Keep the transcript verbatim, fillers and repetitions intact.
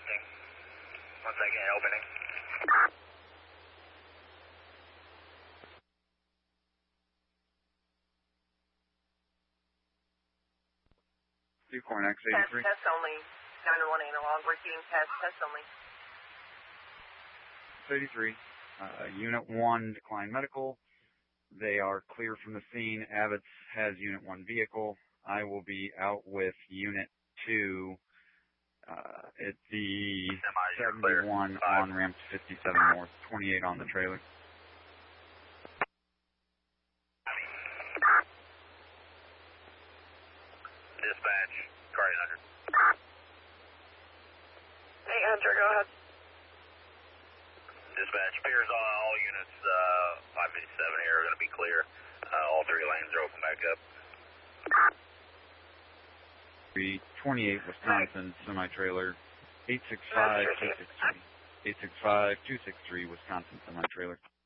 crossing. One second, opening. Decoy X Test, eighty-three. test only. nine one analog, receiving test, test only. eighty-three. Uh, Unit one, Decline Medical. They are clear from the scene. Abbott's has Unit one vehicle. I will be out with Unit two uh, at the seventy-one on-ramp to fifty-seven north, twenty-eight on the trailer. Dispatch, car eight hundred. eight hundred, go ahead. Dispatch, appears on all units, uh, five fifty-seven here are going to be clear. Uh, all three lanes are open back up. twenty-eight Wisconsin semi-trailer, eight six five two six three. eight six five two six three Wisconsin semi-trailer.